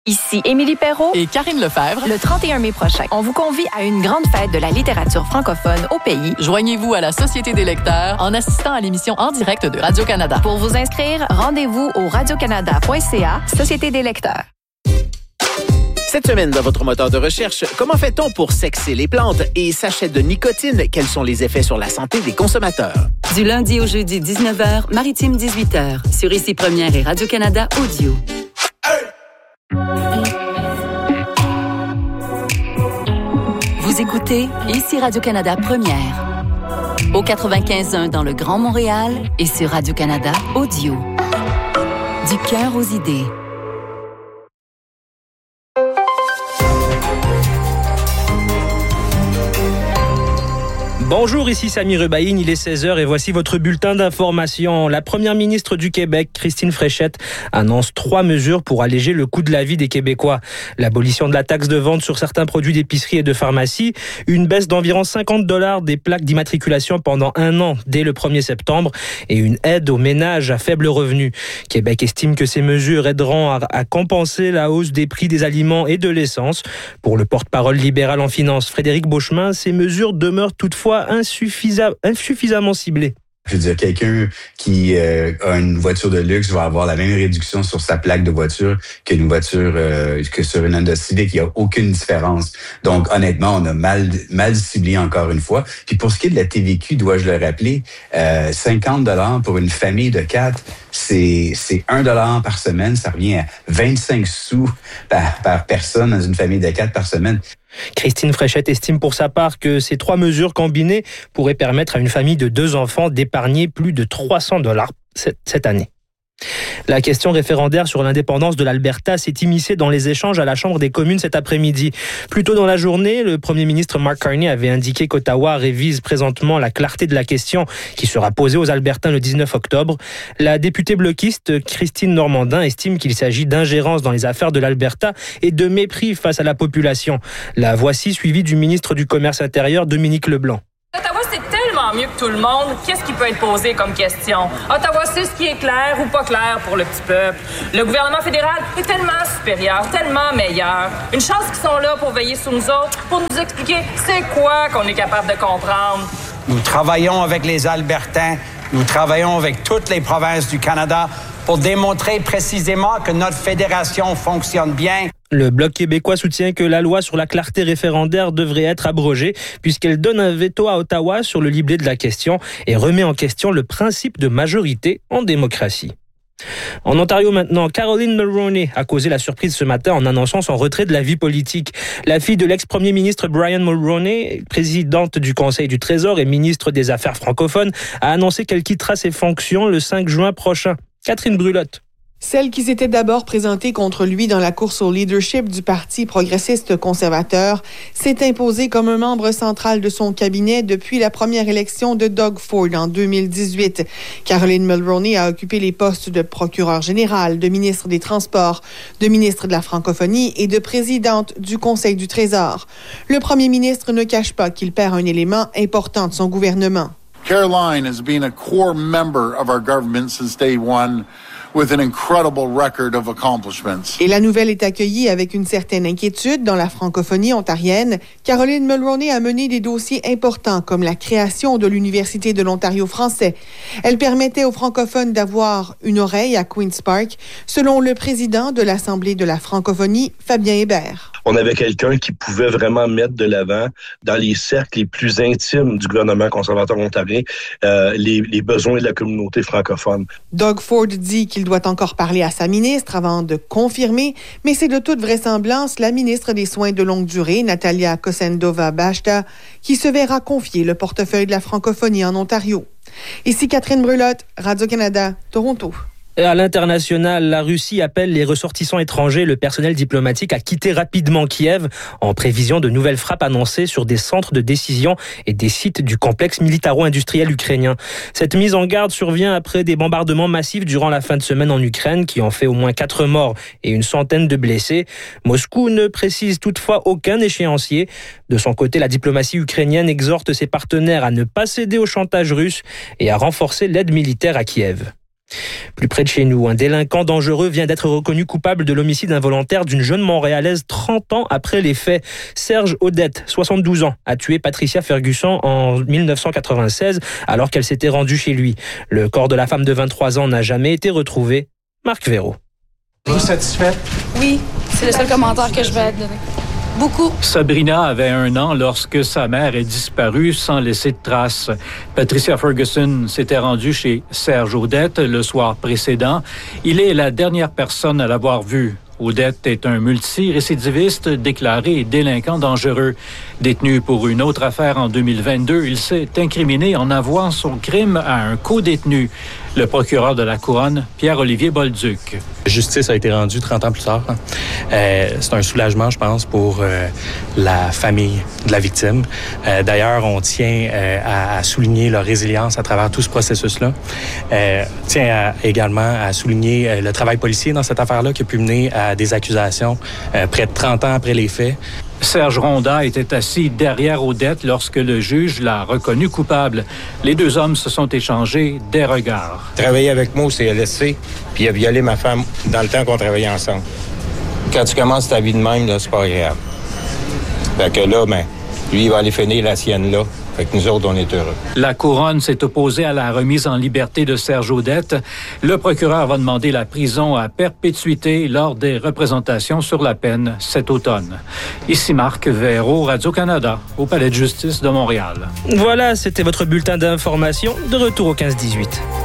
Ici Émilie Perrault et Karine Lefebvre. Le 31 mai prochain, on vous convie à une grande fête de la littérature francophone au pays. Joignez-vous à la Société des lecteurs en assistant à l'émission en direct de Radio-Canada. Pour vous inscrire, rendez-vous au radiocanada.ca, Société des lecteurs. Cette semaine, dans votre moteur de recherche, comment fait-on pour sexer les plantes et sachets de nicotine? Quels sont les effets sur la santé des consommateurs? Du lundi au jeudi, 19h, Maritime 18h, sur Ici Première et Radio-Canada Audio. Vous écoutez Ici Radio-Canada Première, au 95.1 dans le Grand Montréal et sur Radio-Canada Audio. Du cœur aux idées. Bonjour, ici Samy Rebaïne, il est 16h et voici votre bulletin d'information. La première ministre du Québec, Christine Fréchette, annonce 3 mesures pour alléger le coût de la vie des Québécois. L'abolition de la taxe de vente sur certains produits d'épicerie et de pharmacie, une baisse d'environ $50 des plaques d'immatriculation pendant 1 an dès le 1er septembre et une aide aux ménages à faible revenu. Québec estime que ces mesures aideront à compenser la hausse des prix des aliments et de l'essence. Pour le porte-parole libéral en finances, Frédéric Beauchemin, ces mesures demeurent toutefois insuffisamment ciblées. Je veux dire, quelqu'un qui a une voiture de luxe va avoir la même réduction sur sa plaque de voiture qu'une voiture que sur une Honda Civic. Il n'y a aucune différence. Donc, honnêtement, on a mal ciblé encore une fois. Puis pour ce qui est de la TVQ, dois-je le rappeler, $50 pour une famille de 4, c'est $1 par semaine. Ça revient à 25 sous par personne dans une famille de 4 par semaine. Christine Fréchette estime pour sa part que ces 3 mesures combinées pourraient permettre à une famille de 2 enfants d'épargner plus de $300 cette année. La question référendaire sur l'indépendance de l'Alberta s'est immiscée dans les échanges à la Chambre des communes cet après-midi. Plus tôt dans la journée, le premier ministre Mark Carney avait indiqué qu'Ottawa révise présentement la clarté de la question qui sera posée aux Albertains le 19 octobre. La députée bloquiste Christine Normandin estime qu'il s'agit d'ingérence dans les affaires de l'Alberta et de mépris face à la population. La voici suivie du ministre du Commerce intérieur Dominique Leblanc. Ottawa, c'est tellement mieux que tout le monde. Qu'est-ce qui peut être posé comme question? Ottawa, c'est ce qui est clair ou pas clair pour le petit peuple. Le gouvernement fédéral est tellement supérieur, tellement meilleur. Une chance qu'ils sont là pour veiller sur nous autres, pour nous expliquer c'est quoi qu'on est capable de comprendre. Nous travaillons avec les Albertains, nous travaillons avec toutes les provinces du Canada pour démontrer précisément que notre fédération fonctionne bien. Le Bloc québécois soutient que la loi sur la clarté référendaire devrait être abrogée puisqu'elle donne un veto à Ottawa sur le libellé de la question et remet en question le principe de majorité en démocratie. En Ontario maintenant, Caroline Mulroney a causé la surprise ce matin en annonçant son retrait de la vie politique. La fille de l'ex-premier ministre Brian Mulroney, présidente du Conseil du Trésor et ministre des Affaires francophones, a annoncé qu'elle quittera ses fonctions le 5 juin prochain. Catherine Brulotte. Celle qui s'était d'abord présentée contre lui dans la course au leadership du Parti progressiste conservateur s'est imposée comme un membre central de son cabinet depuis la première élection de Doug Ford en 2018. Caroline Mulroney a occupé les postes de procureur général, de ministre des Transports, de ministre de la Francophonie et de présidente du Conseil du Trésor. Le premier ministre ne cache pas qu'il perd un élément important de son gouvernement. Caroline has been a core member of our government since day one, with an incredible record of accomplishments. Et la nouvelle est accueillie avec une certaine inquiétude dans la francophonie ontarienne. Caroline Mulroney a mené des dossiers importants comme la création de l'Université de l'Ontario français. Elle permettait aux francophones d'avoir une oreille à Queen's Park, selon le président de l'Assemblée de la francophonie, Fabien Hébert. On avait quelqu'un qui pouvait vraiment mettre de l'avant dans les cercles les plus intimes du gouvernement conservateur ontarien les besoins de la communauté francophone. Doug Ford dit qu'il doit encore parler à sa ministre avant de confirmer, mais c'est de toute vraisemblance la ministre des Soins de longue durée, Natalia Kosendova-Bashta, qui se verra confier le portefeuille de la francophonie en Ontario. Ici Catherine Brulotte, Radio-Canada, Toronto. À l'international, la Russie appelle les ressortissants étrangers et le personnel diplomatique à quitter rapidement Kiev en prévision de nouvelles frappes annoncées sur des centres de décision et des sites du complexe militaro-industriel ukrainien. Cette mise en garde survient après des bombardements massifs durant la fin de semaine en Ukraine qui ont fait au moins 4 morts et une centaine de blessés. Moscou ne précise toutefois aucun échéancier. De son côté, la diplomatie ukrainienne exhorte ses partenaires à ne pas céder au chantage russe et à renforcer l'aide militaire à Kiev. Plus près de chez nous, un délinquant dangereux vient d'être reconnu coupable de l'homicide involontaire d'une jeune Montréalaise 30 ans après les faits. Serge Audette, 72 ans, a tué Patricia Ferguson en 1996 alors qu'elle s'était rendue chez lui. Le corps de la femme de 23 ans n'a jamais été retrouvé. Marc Véraud. Vous satisfaite? Oui, c'est le seul commentaire que je vais donner. Beaucoup. Sabrina avait 1 an lorsque sa mère est disparue sans laisser de traces. Patricia Ferguson s'était rendue chez Serge Audette le soir précédent. Il est la dernière personne à l'avoir vue. Audette est un multirécidiviste déclaré et délinquant dangereux. Détenu pour une autre affaire en 2022, il s'est incriminé en avouant son crime à un co-détenu, le procureur de la Couronne, Pierre-Olivier Bolduc. La justice a été rendue 30 ans plus tard. C'est un soulagement, je pense, pour la famille de la victime. D'ailleurs, on tient à souligner leur résilience à travers tout ce processus-là. Tient également à souligner le travail policier dans cette affaire-là qui a pu mener à des accusations près de 30 ans après les faits. Serge Ronda était assis derrière Audette lorsque le juge l'a reconnu coupable. Les 2 hommes se sont échangés des regards. Travaillait avec moi au CLSC, puis il a violé ma femme dans le temps qu'on travaillait ensemble. Quand tu commences ta vie de même, là, c'est pas agréable. Fait que là, lui, il va aller finir la sienne là. Fait que nous autres, on est heureux. La Couronne s'est opposée à la remise en liberté de Serge Audette. Le procureur va demander la prison à perpétuité lors des représentations sur la peine cet automne. Ici Marc Véraud, Radio-Canada, au Palais de justice de Montréal. Voilà, c'était votre bulletin d'information. De retour au 15-18.